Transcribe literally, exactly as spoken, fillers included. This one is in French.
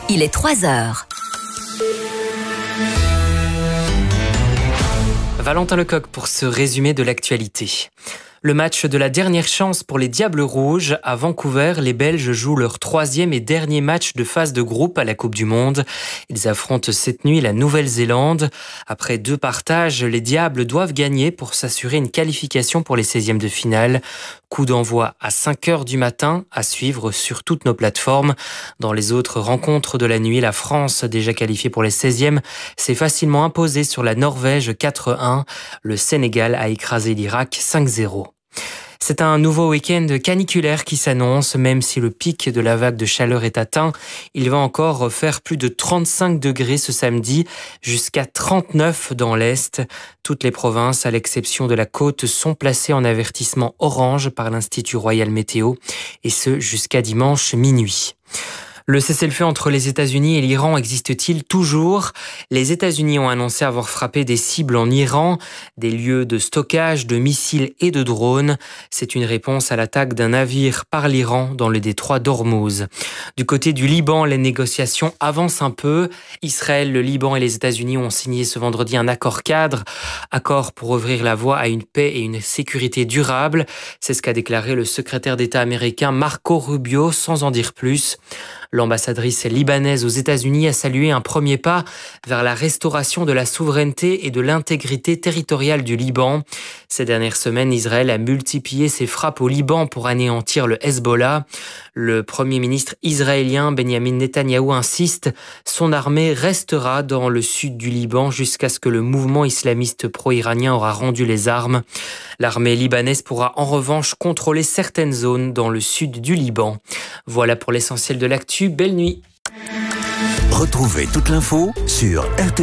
Il est trois heures. Valentin Lecoq pour ce résumé de l'actualité. Le match de la dernière chance pour les Diables Rouges. À Vancouver, les Belges jouent leur troisième et dernier match de phase de groupe à la Coupe du Monde. Ils affrontent cette nuit la Nouvelle-Zélande. Après deux partages, les Diables doivent gagner pour s'assurer une qualification pour les seizièmes de finale. Coup d'envoi à cinq heures du matin, à suivre sur toutes nos plateformes. Dans les autres rencontres de la nuit, la France, déjà qualifiée pour les seizièmes, s'est facilement imposée sur la Norvège quatre un. Le Sénégal a écrasé l'Irak cinq zéro. C'est un nouveau week-end caniculaire qui s'annonce, même si le pic de la vague de chaleur est atteint. Il va encore faire plus de trente-cinq degrés ce samedi, jusqu'à trente-neuf dans l'Est. Toutes les provinces, à l'exception de la côte, sont placées en avertissement orange par l'Institut Royal Météo, et ce jusqu'à dimanche minuit. Le cessez-le-feu entre les États-Unis et l'Iran existe-t-il toujours ? Les États-Unis ont annoncé avoir frappé des cibles en Iran, des lieux de stockage de missiles et de drones. C'est une réponse à l'attaque d'un navire par l'Iran dans le détroit d'Ormuz. Du côté du Liban, les négociations avancent un peu. Israël, le Liban et les États-Unis ont signé ce vendredi un accord cadre, accord pour ouvrir la voie à une paix et une sécurité durable. C'est ce qu'a déclaré le secrétaire d'État américain Marco Rubio, sans en dire plus. L'ambassadrice libanaise aux États-Unis a salué un premier pas vers la restauration de la souveraineté et de l'intégrité territoriale du Liban. Ces dernières semaines, Israël a multiplié ses frappes au Liban pour anéantir le Hezbollah. Le premier ministre israélien Benjamin Netanyahou insiste, son armée restera dans le sud du Liban jusqu'à ce que le mouvement islamiste pro-iranien aura rendu les armes. L'armée libanaise pourra en revanche contrôler certaines zones dans le sud du Liban. Voilà pour l'essentiel de l'actu. Belle nuit. Retrouvez toute l'info sur R T